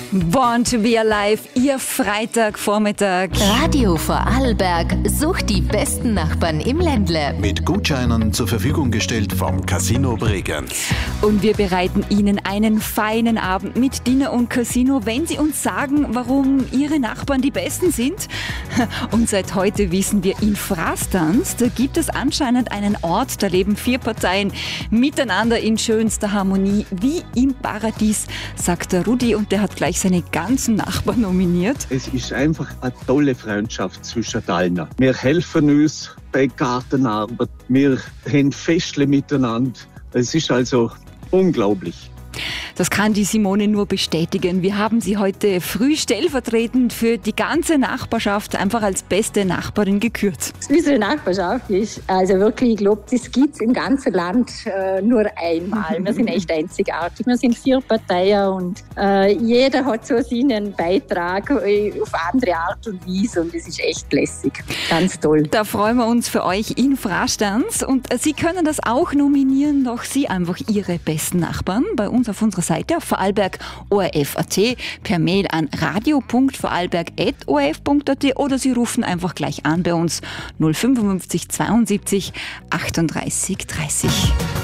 Born to be Alive, Ihr Freitagvormittag. Radio Vorarlberg sucht die besten Nachbarn im Ländle. Mit Gutscheinen zur Verfügung gestellt vom Casino Bregenz. Und wir bereiten Ihnen einen feinen Abend mit Dinner und Casino, wenn Sie uns sagen, warum Ihre Nachbarn die Besten sind. Und seit heute wissen wir, in Frastanz, da gibt es anscheinend einen Ort, da leben 4 Parteien miteinander in schönster Harmonie, wie im Paradies, sagt der Rudi, und der hat gleich seine ganzen Nachbarn nominiert. Es ist einfach eine tolle Freundschaft zwischen allen. Wir helfen uns bei Gartenarbeit, wir haben Festle miteinander. Es ist also unglaublich. Das kann die Simone nur bestätigen. Wir haben sie heute früh stellvertretend für die ganze Nachbarschaft einfach als beste Nachbarin gekürt. Unsere Nachbarschaft ist, also wirklich, ich glaube, das gibt es im ganzen Land nur einmal. Wir sind echt einzigartig. Wir sind 4 Parteien und jeder hat so seinen Beitrag auf andere Art und Weise und es ist echt lässig. Ganz toll. Da freuen wir uns für euch in Frastanz und Sie können das auch nominieren, doch Sie einfach Ihre besten Nachbarn bei uns auf unserer Seite auf vorarlberg.orf.at, per Mail an radio.vorarlberg@orf.at oder Sie rufen einfach gleich an bei uns 055 72 38 30.